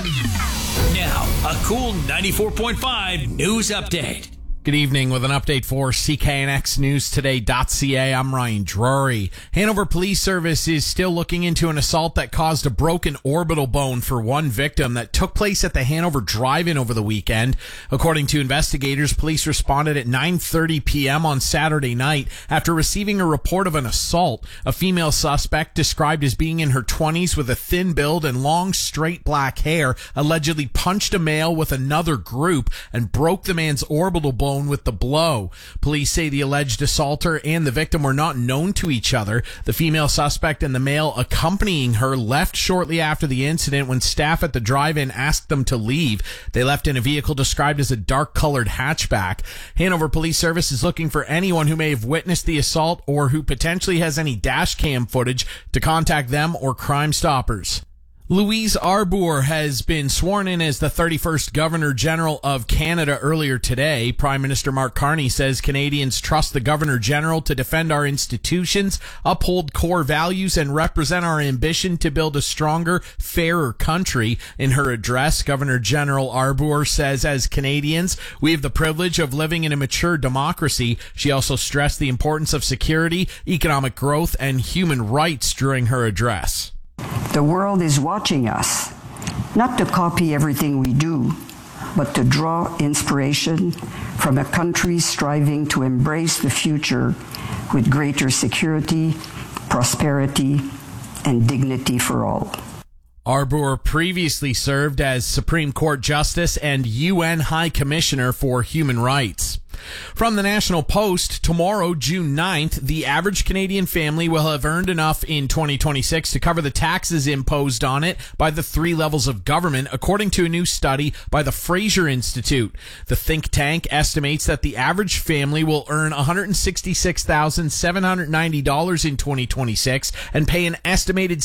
Now, a cool 94.5 news update. Good evening with an update for CKNXNewsToday.ca. I'm Ryan Drury. Hanover Police Service is still looking into an assault that caused a broken orbital bone for one victim that took place at the Hanover Drive-In over the weekend. According to investigators, police responded at 9:30 p.m. on Saturday night after receiving a report of an assault. A female suspect, described as being in her 20s with a thin build and long, straight black hair, allegedly punched a male with another group and broke the man's orbital bone with the blow. Police say the alleged assaulter and the victim were not known to each other. The female suspect and the male accompanying her left shortly after the incident when staff at the drive-in asked them to leave. They left in a vehicle described as a dark-colored hatchback. Hanover Police Service is looking for anyone who may have witnessed the assault or who potentially has any dash cam footage to contact them or Crime Stoppers. Louise Arbour has been sworn in as the 31st Governor General of Canada earlier today. Prime Minister Mark Carney says Canadians trust the Governor General to defend our institutions, uphold core values, and represent our ambition to build a stronger, fairer country. In her address, Governor General Arbour says, as Canadians, we have the privilege of living in a mature democracy. She also stressed the importance of security, economic growth, and human rights during her address. The world is watching us, not to copy everything we do, but to draw inspiration from a country striving to embrace the future with greater security, prosperity, and dignity for all. Arbour previously served as Supreme Court Justice and UN High Commissioner for Human Rights. From the National Post, tomorrow, June 9th, the average Canadian family will have earned enough in 2026 to cover the taxes imposed on it by the three levels of government, according to a new study by the Fraser Institute. The think tank estimates that the average family will earn $166,790 in 2026 and pay an estimated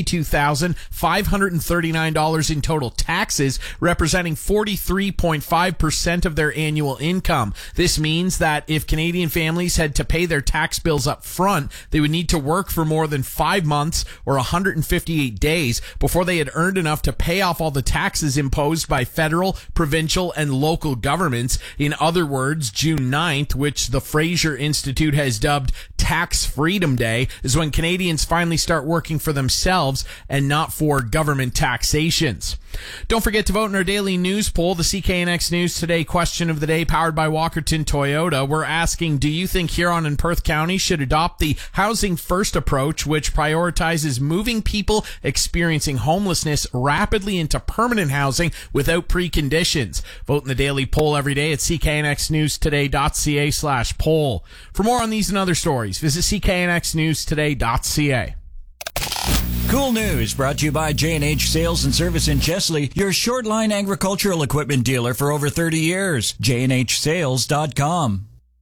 $72,539 in total taxes, representing 43.5% of their annual income. This means that if Canadian families had to pay their tax bills up front, they would need to work for more than 5 months or 158 days before they had earned enough to pay off all the taxes imposed by federal, provincial, and local governments. In other words, June 9th, which the Fraser Institute has dubbed Tax Freedom Day, is when Canadians finally start working for themselves and not for government taxations. Don't forget to vote in our daily news poll, the CKNX News Today question of the day, powered by Walkerton Toyota. We're asking, do you think Huron and Perth County should adopt the Housing First approach, which prioritizes moving people experiencing homelessness rapidly into permanent housing without preconditions? Vote in the daily poll every day at CKNXNewsToday.ca/poll. For more on these and other stories, visit CKNXNewsToday.ca. Cool News brought to you by J&H Sales and Service in Chesley, your short-line agricultural equipment dealer for over 30 years. JNHSales.com.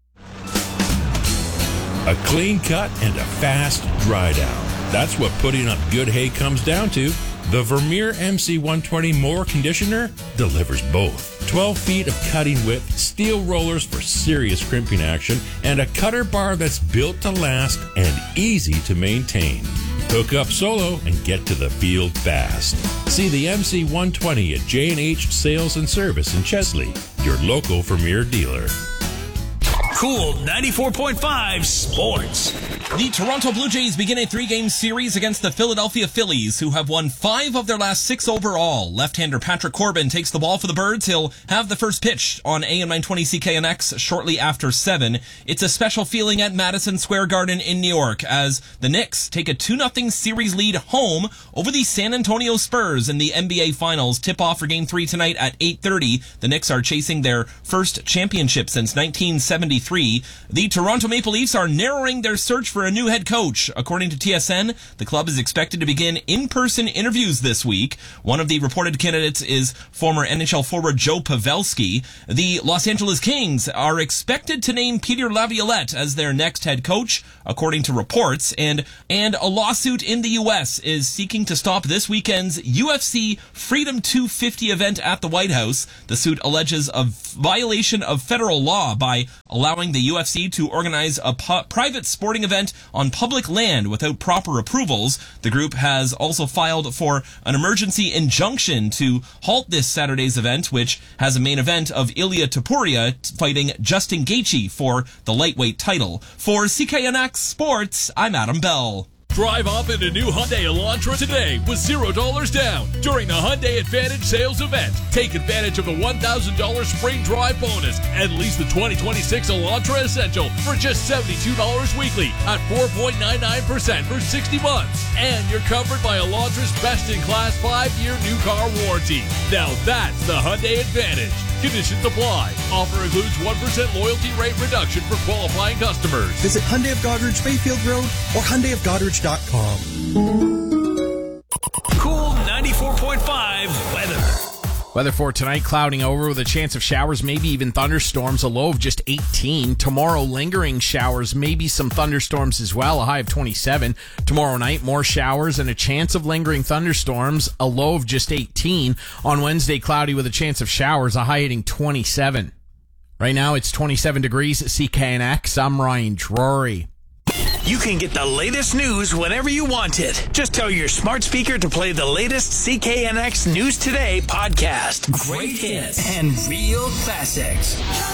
A clean cut and a fast dry down. That's what putting up good hay comes down to. The Vermeer MC120 mower conditioner delivers both. 12 feet of cutting width, steel rollers for serious crimping action, and a cutter bar that's built to last and easy to maintain. Hook up solo and get to the field fast. See the MC120 at J&H Sales and Service in Chesley, your local Vermeer dealer. Cool 94.5 Sports. The Toronto Blue Jays begin a 3-game series against the Philadelphia Phillies, who have won 5 of their last 6 overall. Left-hander Patrick Corbin takes the ball for the Birds. He'll have the first pitch on AM 920 CKNX shortly after 7. It's a special feeling at Madison Square Garden in New York as the Knicks take a 2-0 series lead home over the San Antonio Spurs in the NBA Finals. Tip-off for Game 3 tonight at 8:30. The Knicks are chasing their first championship since 1973. The Toronto Maple Leafs are narrowing their search for a new head coach. According to TSN, the club is expected to begin in-person interviews this week. One of the reported candidates is former NHL forward Joe Pavelski. The Los Angeles Kings are expected to name Peter Laviolette as their next head coach, according to reports. And a lawsuit in the U.S. is seeking to stop this weekend's UFC Freedom 250 event at the White House. The suit alleges a violation of federal law by allowing the UFC to organize a private sporting event event on public land without proper approvals. The group has also filed for an emergency injunction to halt this Saturday's event, which has a main event of Ilya Topuria fighting Justin Gaethje for the lightweight title. For CKNX Sports, I'm Adam Bell. Drive up in a new Hyundai Elantra today with $0 down during the Hyundai Advantage sales event. Take advantage of the $1,000 spring drive bonus and lease the 2026 Elantra Essential for just $72 weekly at 4.99% for 60 months. And you're covered by Elantra's best-in-class 5-year new car warranty. Now that's the Hyundai Advantage. Conditions apply. Offer includes 1% loyalty rate reduction for qualifying customers. Visit Hyundai of Goderich Bayfield Road or HyundaiofGoderich.com. Cool 94.5 weather. Weather for tonight, clouding over with a chance of showers, maybe even thunderstorms, a low of just 18. Tomorrow, lingering showers, maybe some thunderstorms as well, a high of 27. Tomorrow night, more showers and a chance of lingering thunderstorms, a low of just 18. On Wednesday, cloudy with a chance of showers, a high hitting 27. Right now, it's 27 degrees at CKNX. I'm Ryan Drury. You can get the latest news whenever you want it. Just tell your smart speaker to play the latest CKNX News Today podcast. Great hits and real classics.